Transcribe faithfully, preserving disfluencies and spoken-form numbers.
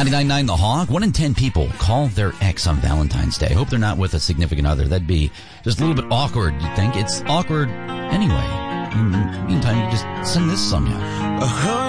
ninety-nine point nine The Hog. One in ten people call their ex on Valentine's Day. Hope they're not with a significant other. That'd be just a little bit awkward, you'd think. It's awkward anyway. In the meantime, you just send this song out.